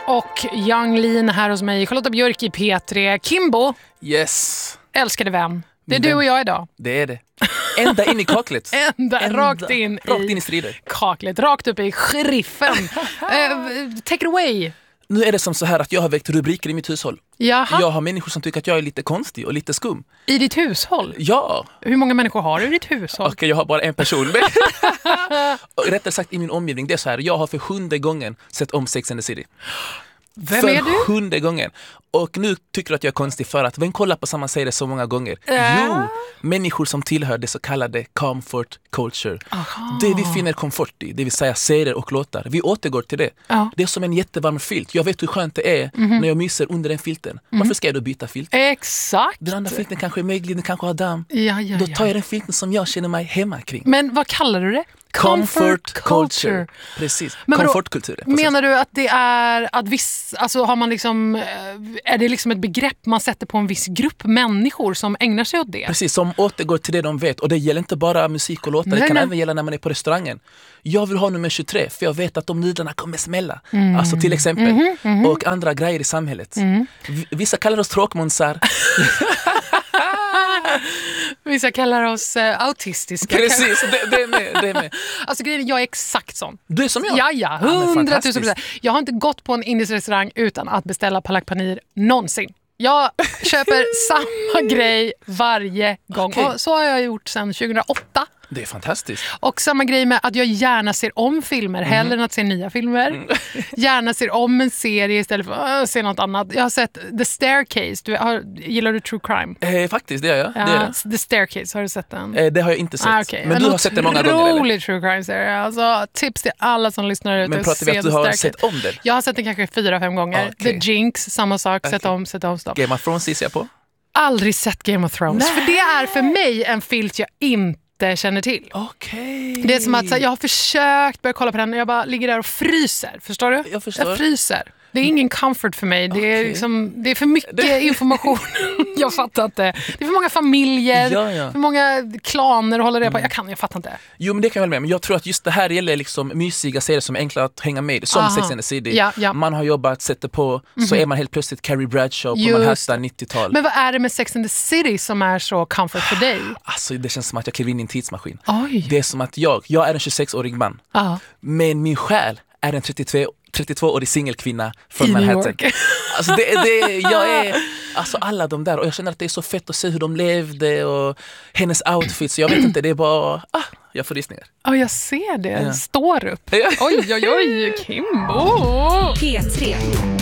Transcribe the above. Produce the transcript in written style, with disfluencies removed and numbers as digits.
Och Yung Lean här hos mig, Charlotta Björk i P3. Kimbo, Yes. älskade vän. Det är du och jag idag. Det är det. Ända in i kaklet. Rakt in i strider. Kaklet, rakt upp i sheriffen. Take it away. Nu är det som så här att jag har väckt rubriker i mitt hushåll. Jaha. Jag har människor som tycker att jag är lite konstig och lite skum. I ditt hushåll? Ja. Hur många människor har du i ditt hushåll? Okej, jag har bara en person. Rättare sagt i min omgivning, det är så här. Jag har för 7:e gången sett om Sex and the City. Vem är du? För 7:e gången. Och nu tycker du att jag är konstig för att vem kollar på samma serie så många gånger? Jo, människor som tillhör det så kallade comfort culture. Aha. Det vi finner komfort i, det vill säga serier och låtar. Vi återgår till det. Ja. Det är som en jättevarm filt. Jag vet hur skönt det är när jag myser under den filten. Varför ska jag då byta filt? Exakt. Den andra filten kanske är möglig, den kanske har damm. Ja. Då tar jag den filten som jag känner mig hemma kring. Men vad kallar du det? Comfort culture. Precis. Komfortkultur. Menar du att det är att alltså har man liksom, är det liksom ett begrepp man sätter på en viss grupp människor som ägnar sig åt det? Precis, som återgår till det de vet. Och det gäller inte bara musik och låtar, det kan även gälla när man är på restaurangen. Jag vill ha nummer 23 för jag vet att de nudlarna kommer smälla. Alltså till exempel. Och andra grejer i samhället. Vissa kallar oss tråkmånsar. Vissa kallar oss autistiska. Precis, det är med. Alltså grejen, jag är exakt sån. Du är som jag? Ja, 100,000%. Jag har inte gått på en indisk restaurang utan att beställa palak paneer någonsin. Jag köper samma grej varje gång. Okay. Och så har jag gjort sedan 2008. Det är fantastiskt. Och samma grej med att jag gärna ser om filmer hellre än att se nya filmer. Gärna ser om en serie istället för att se något annat. Jag har sett The Staircase. Gillar du true crime? Faktiskt, det gör jag. Ja, The Staircase, har du sett den? Det har jag inte sett. Okay. Men du har sett det många gånger, eller? Otrolig true crime-serie. Alltså, tips till alla som lyssnar ut. Men pratar vi att du har sett om den? Jag har sett den kanske 4-5 gånger. Okay. The Jinx, samma sak. Sett om, stopp. Game of Thrones ser jag på? Aldrig sett Game of Thrones. Nej. För det är för mig en filt jag inte känner till. Okay. Det är som att jag har försökt börja kolla på den och jag bara ligger där och fryser. Förstår du? Jag förstår. Jag fryser. Det är ingen comfort för mig. Det är, liksom, det är för mycket information. Jag fattar inte. Det är för många familjer, för många klaner att hålla det på. Jag fattar inte. Jo, men det kan jag väl med. Men jag tror att just det här gäller liksom mysiga serier som är enkla att hänga med. Som Sex and the City. Ja. Man har jobbat, sätter på, så är man helt plötsligt Carrie Bradshaw på Manhattan 90-tal. Men vad är det med Sex and the City som är så comfort för dig? Alltså, det känns som att jag kliver in i en tidsmaskin. Oj. Det är som att jag är en 26-årig man. Men min själ är en 32-årig singelkvinna från Manhattan. Alltså jag är alltså alla de där och jag känner att det är så fett att se hur de levde och hennes outfits. Jag vet inte, det är bara jag får rysningar. Ja, jag ser det. Står upp. Oj, Kimbo. P3.